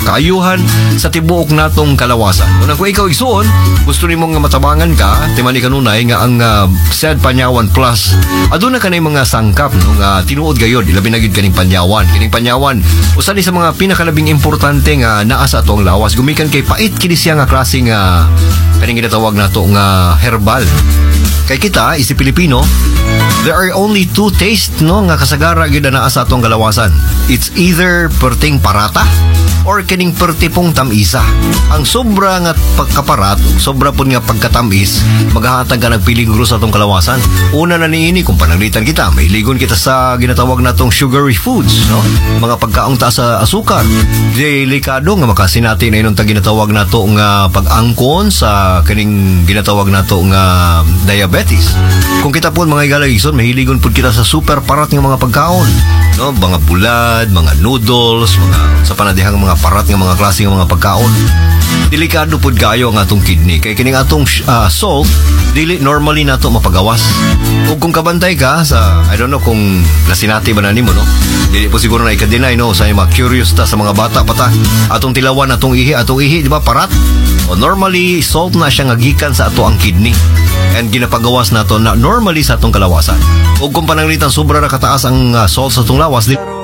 kaayuhan sa tibuok natong kalawasan. Kung ikaw igsuon, gusto nimo nga matabangan ka, timani kanunay nga ang said Panyawan Plus, aduna kanay mga sangkap no nga tinuod gayod, ilabi na gyud kaning Panyawan. Kining Panyawan usa ni sa mga pinakalabing importante nga naa sa atong lawas. Gumikan kay pait kini siya nga klase nga kaning ginatawag nato nga herbal. Kay kita, isi Pilipino, there are only two taste no nga kasagara gyud naa sa atong kalawasan. It's either perting parata or kining perti pong tamisa. Ang sobra nga pagkaparat, sobra pun nga pagkatamis, maghahatag ka ng piligro sa atong kalawasan. Una na niini kung pananglitan kita, mailigon kita sa ginatawag natong sugary foods, no? Mga pagkaong taas sa asukar. Delikado nga makasinati na inong ginatawag nato nga pag-angkon sa kining ginatawag nato nga diabetes. Kung kita po mga igalagison, mahiligon po kita sa super parat ng mga pagkaon, no? Mga bulad, mga noodles, mga sa panadihang mga parat ng mga klase ng mga pagkaon. Delikado po kayo ang atong kidney. Kaya kining atong salt, dili normally nato mapagawas. O kung kabantay ka sa, I don't know kung nasinati ba na nimo, no? Dili po siguro na ikadinay, no? Sa mga curious ta sa mga bata pata. Atong tilawan, atong ihi, di ba, parat? O normally, salt na siya ngagikan sa ato ang kidney. And ginapagawas nato na normally sa atong kalawasan. O kung pananglitan sobra na kataas ang salt sa atong lawas,